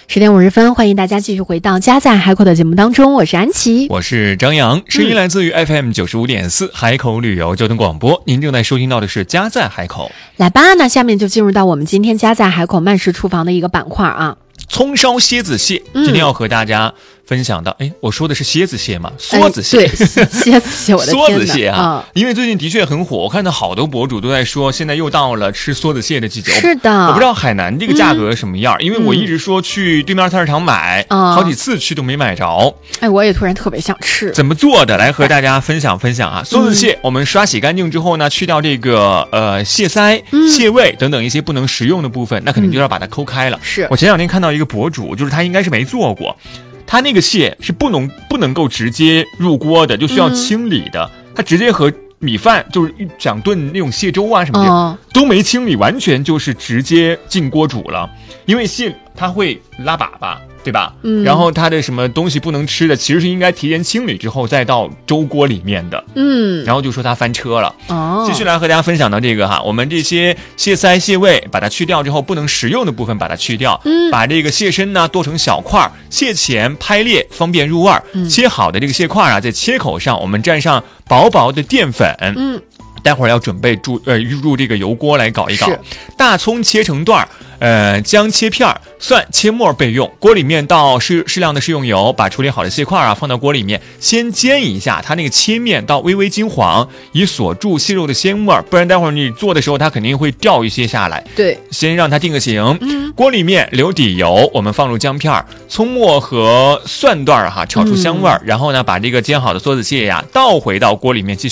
10点50分，欢迎大家继续回到家在海口的节目当中，我是安琪， 我是张扬，声音来自于 FM 95.4海口旅游交通广播，您正在收听到的是家在海口。 来吧，那下面就进入到我们今天家在海口慢食厨房的一个板块啊。 葱烧蝎子蟹，今天要和大家分享到，我说的是蝎子蟹吗？梭子蟹， 对，蝎子蟹，我的天哪， 梭子蟹啊，因为最近的确很火，我看到好多博主都在说，现在又到了吃梭子蟹的季节。 是的， 我不知道海南这个价格什么样，因为我一直说去对面菜市场买，好几次去都没买着。 我也突然特别想吃， 怎么做的？来和大家分享分享啊！梭子蟹，我们刷洗干净之后呢，去掉这个蟹腮、蟹胃等等一些不能食用的部分，那肯定就要把它抠开了。 是我前两天看到一个博主，就是他应该是没做过。它那个蟹是不能够直接入锅的，就需要清理的。它直接和米饭就是想炖那种蟹粥啊什么的，都没清理，完全就是直接进锅煮了。因为蟹它会拉粑粑，对吧？然后它的什么东西不能吃的，其实是应该提前清理之后再到粥锅里面的。然后就说它翻车了。继续来和大家分享到这个哈，我们这些蟹腮、蟹胃把它去掉之后，不能食用的部分把它去掉，把这个蟹身呢剁成小块，蟹钳拍裂，方便入味。切好的这个蟹块啊，在切口上我们蘸上薄薄的淀粉。待会儿要准备入这个油锅来搞一搞。大葱切成段，姜切片，蒜切末备用。锅里面倒适量的食用油，把处理好的蟹块啊放到锅里面，先煎一下，它那个切面到微微金黄，以锁住蟹肉的鲜味，不然待会儿你做的时候它肯定会掉一些下来。 对， 先让它定个型。锅里面留底油，我们放入姜片、葱末和蒜段哈，炒出香味。然后呢，把这个煎好的梭子蟹呀倒回到锅里面继续